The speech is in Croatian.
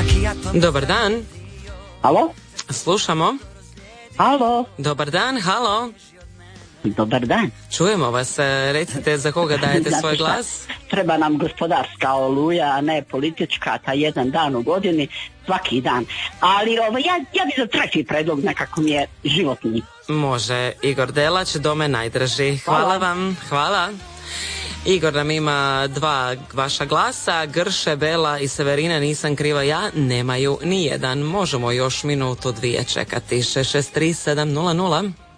Dobar dan. Alo? Slušamo. Alo? Dobar dan, halo. Dobar dan. Čujemo vas, recite za koga dajete svoj glas? Treba nam gospodarska oluja, a ne politička, ta jedan dan u godini, svaki dan. Ali ja bi za treći predlog, nekako mi je životni. Može, Igor Delać, Dome najdraži. Hvala vam, hvala. Igor nam ima 2 vaša glasa, Grše, Bela i Severina, nisam kriva ja, nemaju ni jedan. Možemo još minutu, 2 čekati. 663 700.